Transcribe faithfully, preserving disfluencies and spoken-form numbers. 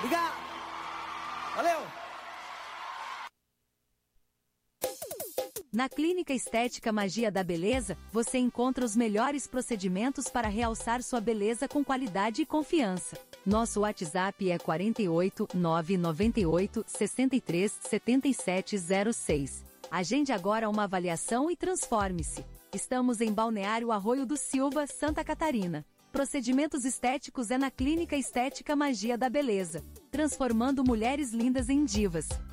Obrigado. Valeu. Na Clínica Estética Magia da Beleza, você encontra os melhores procedimentos para realçar sua beleza com qualidade e confiança. Nosso WhatsApp é quatro oito nove nove oito seis três sete sete zero seis. Agende agora uma avaliação e transforme-se. Estamos em Balneário Arroio do Silva, Santa Catarina. Procedimentos estéticos é na Clínica Estética Magia da Beleza, transformando mulheres lindas em divas.